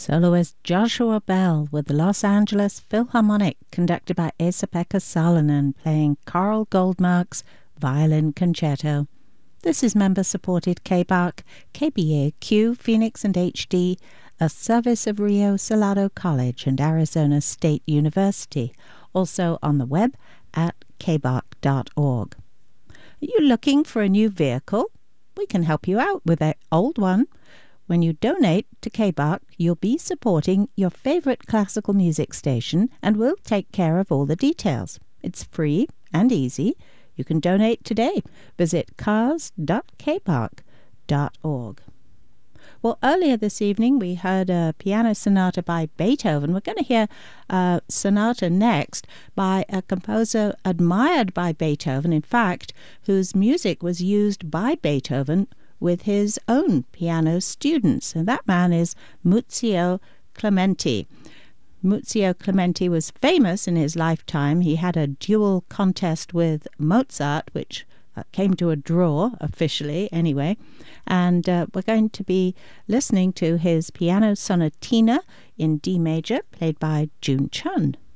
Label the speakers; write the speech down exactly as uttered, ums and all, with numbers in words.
Speaker 1: Soloist Joshua Bell with the Los Angeles Philharmonic, conducted by Esa-Pekka Salonen, playing Carl Goldmark's Violin Concerto. This is member-supported K B A C, K B A Q, Phoenix and H D, a service of Rio Salado College and Arizona State University, also on the web at k b a c dot org. Are you looking for a new vehicle? We can help you out with an old one. When you donate to K B A C, you'll be supporting your favorite classical music station, and we'll take care of all the details. It's free and easy. You can donate today. Visit cars dot k b a c dot org. Well, earlier this evening we heard a piano sonata by Beethoven. We're going to hear a sonata next by a composer admired by Beethoven, in fact, whose music was used by Beethoven with his own piano students. And that man is Muzio Clementi. Muzio Clementi was famous in his lifetime. He had a duel contest with Mozart, which uh, came to a draw, officially anyway. And uh, we're going to be listening to his piano sonatina in D major, played by June Chun.